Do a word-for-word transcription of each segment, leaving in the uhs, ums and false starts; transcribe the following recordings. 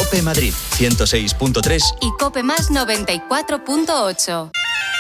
COPE Madrid, ciento seis punto tres y COPE Más noventa y cuatro punto ocho.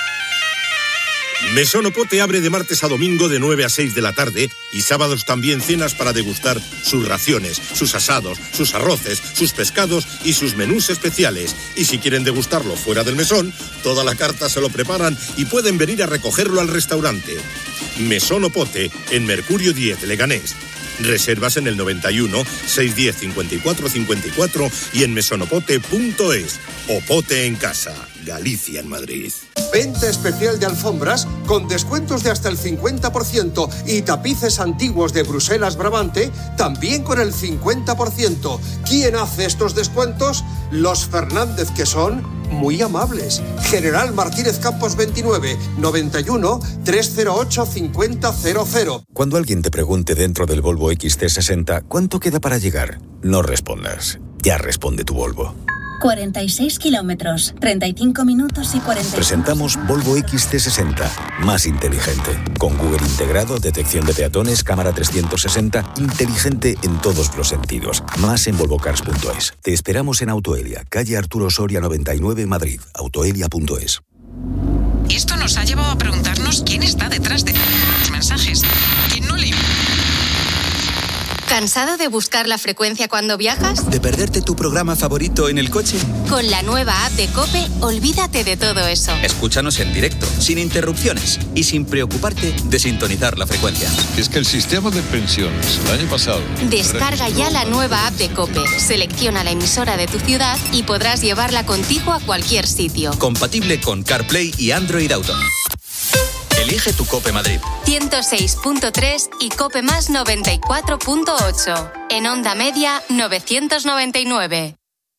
Mesón Opote abre de martes a domingo de nueve a seis de la tarde y sábados también cenas para degustar sus raciones, sus asados, sus arroces, sus pescados y sus menús especiales. Y si quieren degustarlo fuera del mesón, toda la carta se lo preparan y pueden venir a recogerlo al restaurante. Mesón Opote, en Mercurio diez, Leganés. Reservas en el noventa y uno, seiscientos diez, cincuenta y cuatro cincuenta y cuatro y en mesonopote punto es. Opote en casa, Galicia en Madrid. Venta especial de alfombras con descuentos de hasta el cincuenta por ciento y tapices antiguos de Bruselas Brabante también con el cincuenta por ciento. ¿Quién hace estos descuentos? Los Fernández, que son muy amables. General Martínez Campos veintinueve, noventa y uno, trescientos ocho, cincuenta cero cero. Cuando alguien te pregunte dentro del Volvo X C sesenta ¿cuánto queda para llegar? No respondas. Ya responde tu Volvo. cuarenta y seis kilómetros, treinta y cinco minutos y cuarenta. Presentamos Volvo X C sesenta, más inteligente. Con Google integrado, detección de peatones, cámara trescientos sesenta, inteligente en todos los sentidos. Más en volvo cars punto es. Te esperamos en Autoelia, calle Arturo Soria noventa y nueve, Madrid. autoelia punto es. Esto nos ha llevado a preguntarnos quién está detrás de los mensajes. ¿Quién no le... ¿Cansado de buscar la frecuencia cuando viajas? ¿De perderte tu programa favorito en el coche? Con la nueva app de COPE, olvídate de todo eso. Escúchanos en directo, sin interrupciones y sin preocuparte de sintonizar la frecuencia. Es que el sistema de pensiones el año pasado... Descarga ya la nueva app de COPE, selecciona la emisora de tu ciudad y podrás llevarla contigo a cualquier sitio. Compatible con CarPlay y Android Auto. Elige tu COPE Madrid. ciento seis punto tres y COPE Más noventa y cuatro punto ocho. En Onda Media, novecientos noventa y nueve.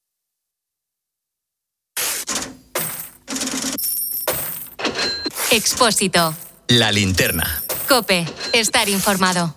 Expósito. La linterna. COPE. Estar informado.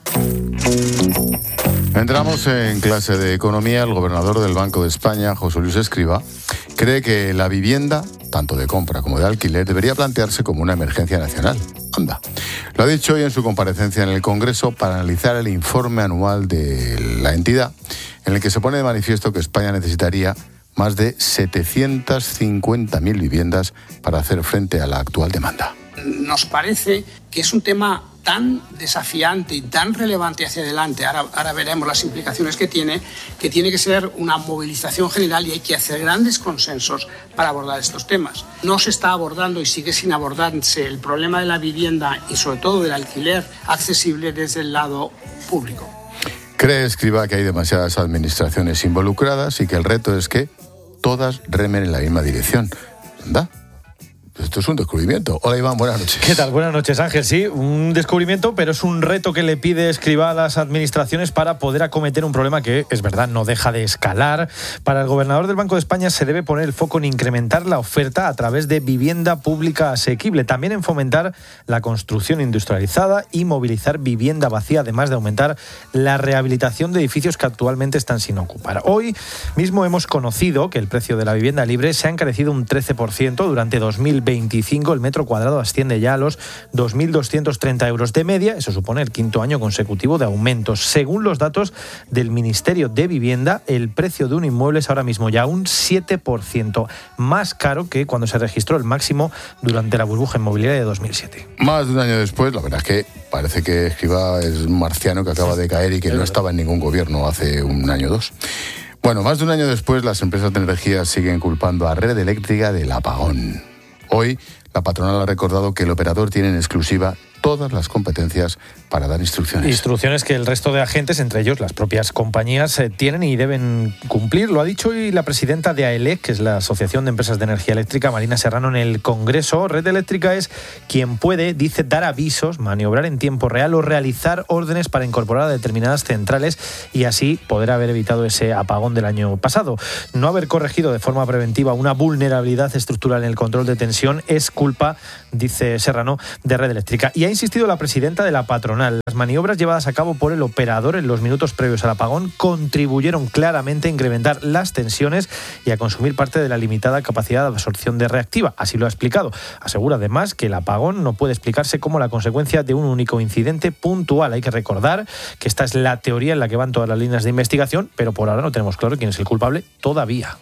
Entramos en clase de economía. El gobernador del Banco de España, José Luis Escrivá, cree que la vivienda, tanto de compra como de alquiler, debería plantearse como una emergencia nacional. Anda. Lo ha dicho hoy en su comparecencia en el Congreso para analizar el informe anual de la entidad, en el que se pone de manifiesto que España necesitaría más de setecientas cincuenta mil viviendas para hacer frente a la actual demanda. Nos parece que es un tema tan desafiante y tan relevante hacia adelante, ahora, ahora veremos las implicaciones que tiene, que tiene que ser una movilización general y hay que hacer grandes consensos para abordar estos temas. No se está abordando y sigue sin abordarse el problema de la vivienda y sobre todo del alquiler accesible desde el lado público. Cree Escrivá que hay demasiadas administraciones involucradas y que el reto es que todas remen en la misma dirección. ¿Anda? Esto es un descubrimiento. Hola Iván, buenas noches. ¿Qué tal? Buenas noches, Ángel. Sí, un descubrimiento, pero es un reto que le pide Escrivá a las administraciones para poder acometer un problema que, es verdad, no deja de escalar. Para el gobernador del Banco de España se debe poner el foco en incrementar la oferta a través de vivienda pública asequible, también en fomentar la construcción industrializada y movilizar vivienda vacía, además de aumentar la rehabilitación de edificios que actualmente están sin ocupar. Hoy mismo hemos conocido que el precio de la vivienda libre se ha encarecido un trece por ciento durante dos mil veinticinco. El metro cuadrado asciende ya a los dos mil doscientos treinta euros de media. Eso supone el quinto año consecutivo de aumentos. Según los datos del Ministerio de Vivienda, el precio de un inmueble es ahora mismo ya un siete por ciento más caro que cuando se registró el máximo durante la burbuja inmobiliaria de dos mil siete. Más de un año después, la verdad es que parece que Escrivá es un marciano que acaba de caer y que no estaba en ningún gobierno hace un año o dos. Bueno, más de un año después, las empresas de energía siguen culpando a Red Eléctrica del apagón. Hoy, la patronal ha recordado que el operador tiene en exclusiva todas las competencias para dar instrucciones. Instrucciones que el resto de agentes, entre ellos las propias compañías, eh, tienen y deben cumplir. Lo ha dicho hoy la presidenta de AELEC, que es la Asociación de Empresas de Energía Eléctrica, Marina Serrano, en el Congreso. Red Eléctrica es quien puede, dice, dar avisos, maniobrar en tiempo real o realizar órdenes para incorporar a determinadas centrales y así poder haber evitado ese apagón del año pasado. No haber corregido de forma preventiva una vulnerabilidad estructural en el control de tensión es culpa, dice Serrano, de Red Eléctrica. Y ha insistido la presidenta de la patronal. Las maniobras llevadas a cabo por el operador en los minutos previos al apagón contribuyeron claramente a incrementar las tensiones y a consumir parte de la limitada capacidad de absorción de reactiva. Así lo ha explicado. Asegura además que el apagón no puede explicarse como la consecuencia de un único incidente puntual. Hay que recordar que esta es la teoría en la que van todas las líneas de investigación, pero por ahora no tenemos claro quién es el culpable todavía.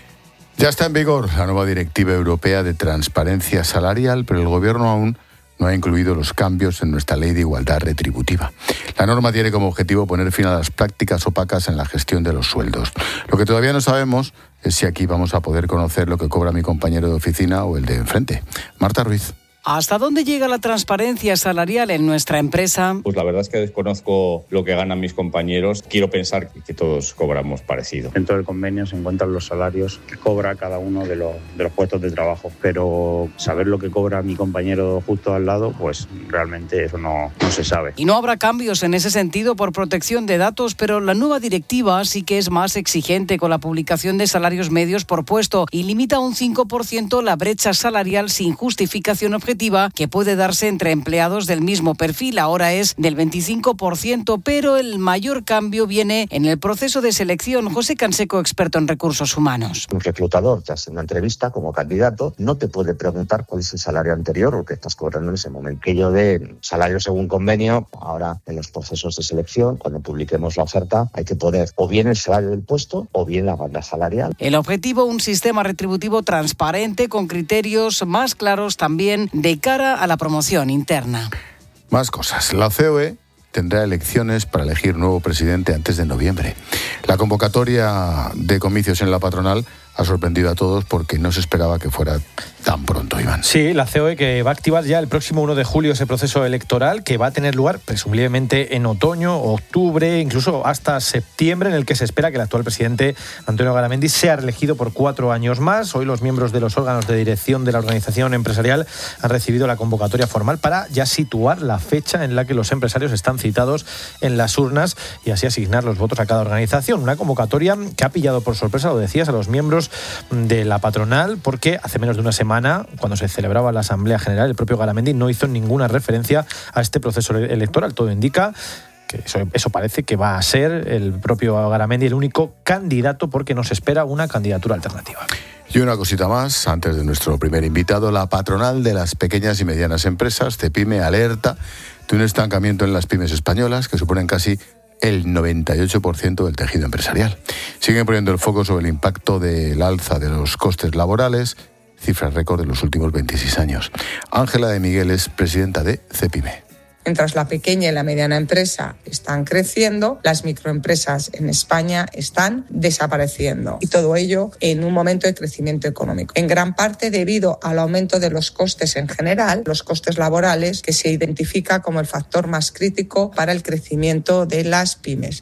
Ya está en vigor la nueva Directiva Europea de Transparencia Salarial, pero el Gobierno aún no ha incluido los cambios en nuestra Ley de Igualdad Retributiva. La norma tiene como objetivo poner fin a las prácticas opacas en la gestión de los sueldos. Lo que todavía no sabemos es si aquí vamos a poder conocer lo que cobra mi compañero de oficina o el de enfrente. Marta Ruiz. ¿Hasta dónde llega la transparencia salarial en nuestra empresa? Pues la verdad es que desconozco lo que ganan mis compañeros. Quiero pensar que todos cobramos parecido. Dentro del convenio se encuentran los salarios que cobra cada uno de los, de los puestos de trabajo, pero saber lo que cobra mi compañero justo al lado, pues realmente eso no, no se sabe. Y no habrá cambios en ese sentido por protección de datos, pero la nueva directiva sí que es más exigente con la publicación de salarios medios por puesto y limita un cinco por ciento la brecha salarial sin justificación objetiva que puede darse entre empleados del mismo perfil. Ahora es del veinticinco por ciento, pero el mayor cambio viene en el proceso de selección. José Canseco, experto en recursos humanos. Un reclutador, te hace una entrevista como candidato, no te puede preguntar cuál es el salario anterior o que estás cobrando en ese momento. Que yo de salario según convenio, ahora en los procesos de selección, cuando publiquemos la oferta, hay que poner o bien el salario del puesto o bien la banda salarial. El objetivo, un sistema retributivo transparente con criterios más claros también de cara a la promoción interna. Más cosas. La C O E tendrá elecciones para elegir nuevo presidente antes de noviembre. La convocatoria de comicios en la patronal ha sorprendido a todos porque no se esperaba que fuera tan pronto, Iván. Sí, la C O E que va a activar ya el próximo uno de julio ese proceso electoral que va a tener lugar presumiblemente en otoño, octubre, incluso hasta septiembre, en el que se espera que el actual presidente Antonio Garamendi sea reelegido por cuatro años más. Hoy los miembros de los órganos de dirección de la organización empresarial han recibido la convocatoria formal para ya situar la fecha en la que los empresarios están citados en las urnas y así asignar los votos a cada organización. Una convocatoria que ha pillado por sorpresa, lo decías, a los miembros de la patronal, porque hace menos de una semana, cuando se celebraba la Asamblea General, el propio Garamendi no hizo ninguna referencia a este proceso electoral. Todo indica que eso, eso parece que va a ser el propio Garamendi el único candidato, porque no se espera una candidatura alternativa. Y una cosita más, antes de nuestro primer invitado, la patronal de las pequeñas y medianas empresas, CEPIME, alerta de un estancamiento en las pymes españolas que suponen casi el noventa y ocho por ciento del tejido empresarial. Siguen poniendo el foco sobre el impacto del alza de los costes laborales, cifras récord de los últimos veintiséis años. Ángela de Miguel es presidenta de CEPIME. Mientras la pequeña y la mediana empresa están creciendo, las microempresas en España están desapareciendo. Y todo ello en un momento de crecimiento económico. En gran parte debido al aumento de los costes en general, los costes laborales, que se identifica como el factor más crítico para el crecimiento de las pymes.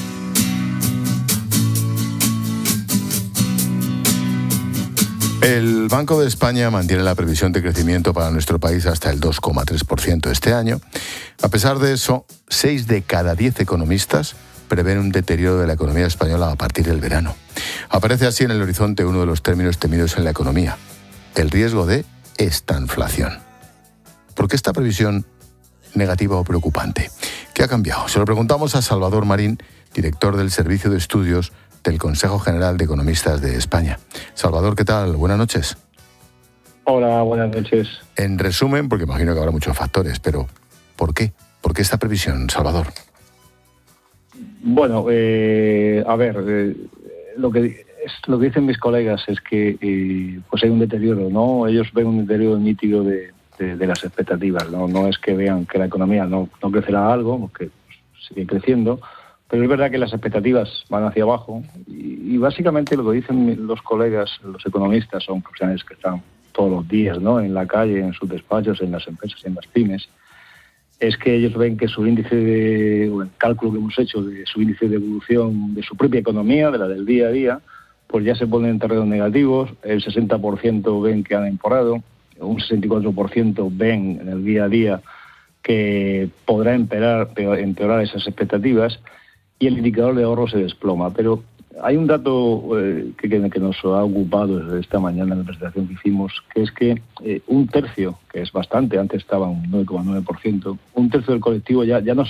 El Banco de España mantiene la previsión de crecimiento para nuestro país hasta el dos coma tres por ciento este año. A pesar de eso, seis de cada diez economistas prevén un deterioro de la economía española a partir del verano. Aparece así en el horizonte uno de los términos temidos en la economía, el riesgo de estanflación. ¿Por qué esta previsión negativa o preocupante? ¿Qué ha cambiado? Se lo preguntamos a Salvador Marín, director del Servicio de Estudios del Consejo General de Economistas de España. Salvador, ¿qué tal? Buenas noches. Hola, buenas noches. En resumen, porque imagino que habrá muchos factores, pero ¿por qué? ¿Por qué esta previsión, Salvador? Bueno, eh, a ver, eh, lo que es, lo que dicen mis colegas es que eh, pues hay un deterioro, ¿no? Ellos ven un deterioro nítido de, de, de las expectativas, ¿no? No es que vean que la economía no, no crecerá algo, porque sigue creciendo, pero es verdad que las expectativas van hacia abajo y, y básicamente lo que dicen los colegas, los economistas, son profesionales que están todos los días, ¿no?, en la calle, en sus despachos, en las empresas, en las pymes, es que ellos ven que su índice de, o el cálculo que hemos hecho de su índice de evolución de su propia economía, de la del día a día, pues ya se pone en terrenos negativos. El sesenta por ciento ven que han empeorado, un sesenta y cuatro por ciento ven en el día a día que podrá empeorar, empeorar esas expectativas, y el indicador de ahorro se desploma. Pero hay un dato eh, que, que nos ha ocupado desde esta mañana en la presentación que hicimos, que es que eh, un tercio, que es bastante, antes estaba un nueve coma nueve por ciento, un tercio del colectivo ya, ya no